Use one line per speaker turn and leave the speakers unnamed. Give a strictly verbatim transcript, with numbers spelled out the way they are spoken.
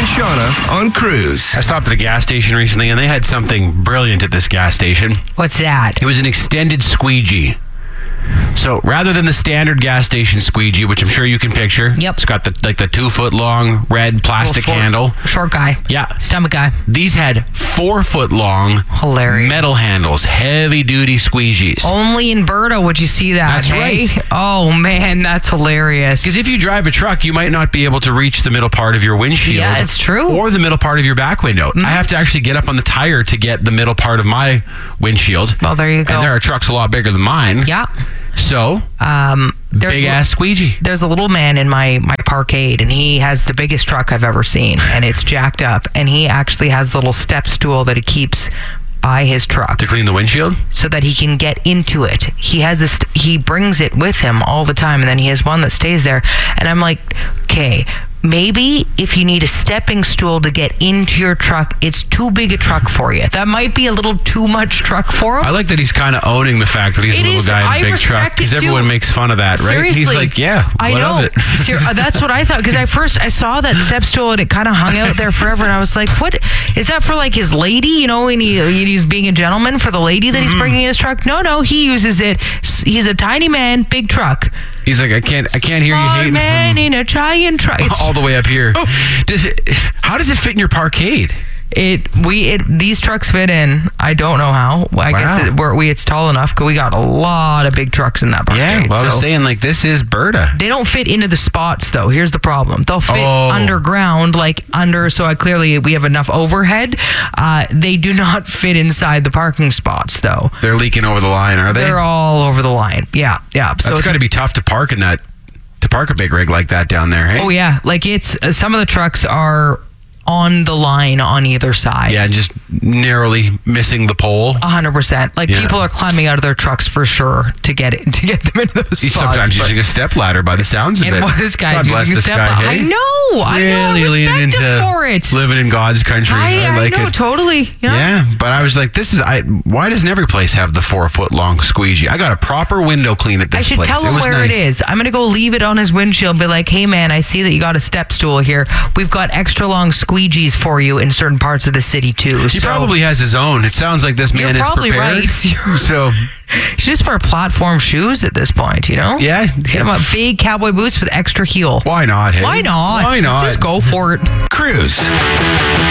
and Shauna on Cruise.
I stopped at a gas station recently, and they had something brilliant at this gas station.
What's that?
It was an extended squeegee. So rather than the standard gas station squeegee, which I'm sure you can picture,
Yep.
it's got the like the two foot long red plastic
Short-
handle.
Short guy.
Yeah.
Stomach guy.
These had four foot long
Hilarious.
metal handles, heavy duty squeegees.
Only in Berta would you see that.
That's
hey?
right.
Oh, man, that's hilarious.
Because if you drive a truck, you might not be able to reach the middle part of your windshield.
Yeah, it's true.
Or the middle part of your back window.
Mm-hmm.
I have to actually get up on the tire to get the middle part of my windshield.
Well, there you go.
And there are trucks a lot bigger than mine.
Yeah.
So,
Um, there's
big
li-
ass squeegee.
There's a little man in my, my parkade, and he has the biggest truck I've ever seen, and it's jacked up. And he actually has the little step stool that he keeps by his truck
To clean the windshield?
so that he can get into it. He has this. He brings it with him all the time, and then he has one that stays there. And I'm like, okay. Maybe if you need a stepping stool to get into your truck, it's too big a truck for you. That might be a little too much truck for him.
I like that he's kind of owning the fact that he's
It
a little
is-
guy in
I
a big
respect
truck.
it
Because
too.
everyone makes fun of that, right?
Seriously,
He's like, yeah,
I
what
know.
of it?
Ser- that's what I thought, because I first I saw that step stool and it kind of hung out there forever, and I was like, what is that for? Like his lady, you know, and he he's being a gentleman for the lady that he's bringing in his truck. No, no, he uses it. He's a tiny man, big truck.
He's like, I can't, I can't hear you
Small
hating
man
from
in a giant truck. It's-
all the way up here. Does it? How does it fit in your parkade?
It we it these trucks fit in. I don't know how. I
Wow.
guess it, we're, we it's tall enough because we got a lot of big trucks in that parkade.
Yeah, well, I was
so-
saying, like, this is Berta.
They don't fit into the spots, though. Here's the problem. They'll fit
Oh.
underground, like under, so I clearly we have enough overhead. Uh, they do not fit inside the parking spots, though.
They're leaking over the line, are they?
They're all over the line. Yeah, yeah. So
That's
it's-
got to be tough to park in that, to park a big rig like that down there, hey?
Oh, yeah. Like, it's, uh, some of the trucks are on the line on either side.
Yeah, and just narrowly missing the pole.
A hundred percent. Like,
Yeah.
people are climbing out of their trucks for sure to get it, to get them into those
He's
spots.
sometimes
but-
using a step ladder by the sounds of
and
it.
what this guy's
God bless
using a
this
step.
guy,
I
hey?
know. I know. I
Really leaning
respect him
into
for it.
living in God's country.
I,
I like
I know,
it.
totally. Yeah.
Yeah, but I was like, this is, I. why doesn't every place have the four foot long squeegee? I got a proper window clean at this
I should
place.
tell
it
him
was
where
nice.
it is. I'm going to go leave it on his windshield and be like, hey, man, I see that you got a step stool here. We've got extra long squeegees for you in certain parts of the city, too.
He
So
probably has his own. It sounds like this man
You're
is
probably
prepared.
right.
So,
you should just wear platform shoes at this point, you know?
yeah.
Get him a big cowboy boots with extra heel.
Why not, hey?
Why not?
Why not?
Just go for it.
Cruise.